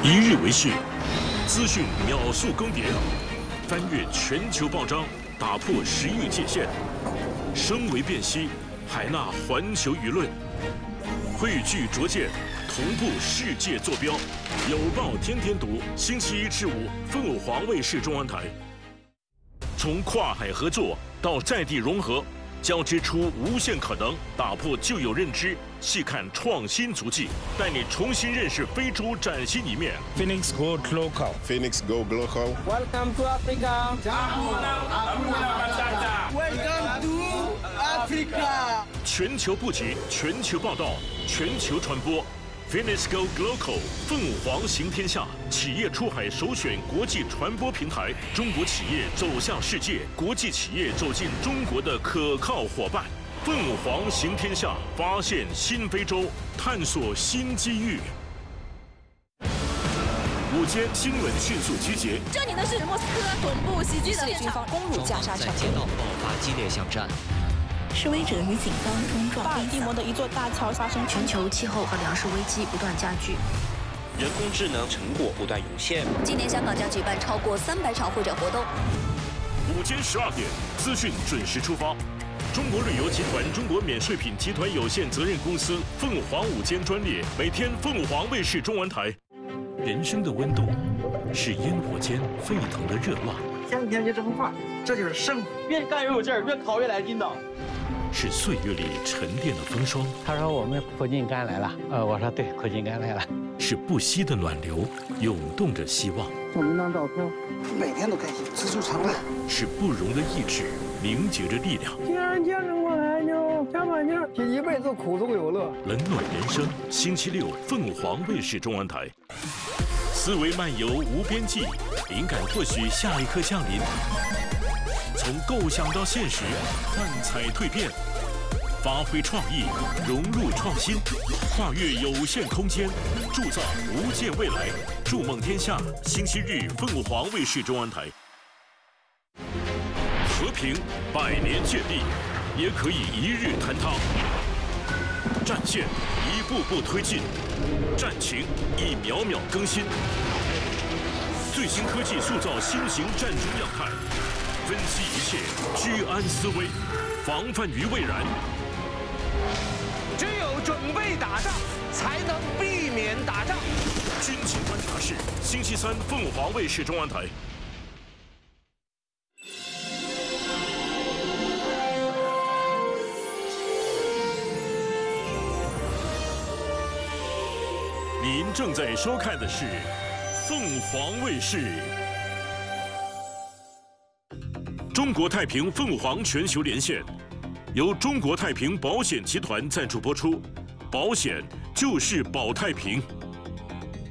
一日为序，资讯秒速更迭，翻越全球报章，打破时域界限，声为辨析，海纳环球舆论，汇聚拙见，同步世界坐标。有报天天读，星期一至五，凤凰卫视中文台。从跨海合作到在地融合，交织出无限可能，打破旧有认知，细看创新足迹，带你重新认识非洲崭新一面。 Phoenix Go Global. Phoenix Go Global. Welcome to Africa. Welcome to Africa. 全球布局，全球报道，全球传播。Phoenix Go Global 凤凰行天下，企业出海首选国际传播平台，中国企业走向世界，国际企业走进中国的可靠伙伴。凤凰行天下，发现新非洲，探索新机遇。午间新闻迅速集结， 这里呢是莫斯科总部袭击的军方攻入加沙城， 在街道爆发激烈巷战。 示威者与警方冲撞。 巴尔的摩的一座大桥发生全球气候和粮食危机不断加剧， 人工智能成果不断涌现。 今年香港将举办超过300场会展活动。 午间12点，资讯准时出发。中国旅游集团中国免税品集团有限责任公司凤凰午间专列，每天凤凰卫视中文台。人生的温度是烟火间沸腾的热浪， 天天就这么画，这就是生活。 越干越有劲儿，越烤越来劲道。 是岁月里沉淀的风霜。 他说我们苦尽甘来了，我说对，苦尽甘来了。 是不息的暖流，涌动着希望。 我们那照片，每天都开心，知足常乐。 是不容的意志，凝结着力量。 既然坚持过来，就加把劲儿，一辈子苦中有乐。 冷暖人生，星期六凤凰卫视中文台。思维漫游无边际，灵感或许下一刻降临。从构想到现实，幻彩蜕变，发挥创意，融入创新，跨越有限空间，铸造无限未来。筑梦天下，星期日凤凰卫视中文台。和平100年建立，也可以一日坍塌。战线一步步推进，战情一秒秒更新。最新科技塑造新型战争样态。分析一切，居安思危，防范于未然。 只有准备打仗，才能避免打仗。 军情观察室，星期三凤凰卫视中文台。您正在收看的是凤凰卫视。中国太平凤凰全球连线，由中国太平保险集团赞助播出，保险就是保太平。